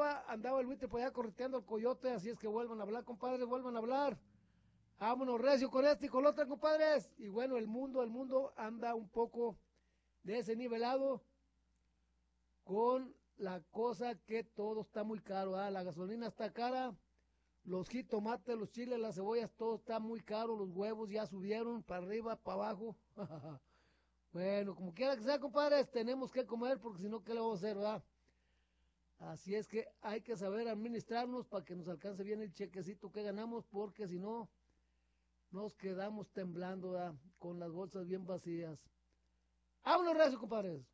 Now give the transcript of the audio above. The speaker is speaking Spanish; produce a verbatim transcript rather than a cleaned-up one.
andaba, andaba el buitre por allá correteando al coyote, así es que vuelvan a hablar, compadres, vuelvan a hablar. Vámonos recio con este y con la otra, compadres. Y bueno, el mundo, el mundo anda un poco desnivelado con la cosa que todo está muy caro, ¿ah? La gasolina está cara, los jitomates, los chiles, las cebollas, todo está muy caro, los huevos ya subieron para arriba, para abajo. Bueno, como quiera que sea, compadres, tenemos que comer porque si no, ¿qué le vamos a hacer, verdad? Así es que hay que saber administrarnos para que nos alcance bien el chequecito que ganamos, porque si no, nos quedamos temblando, ¿verdad? Con las bolsas bien vacías. ¡Vámonos, recio, compadres!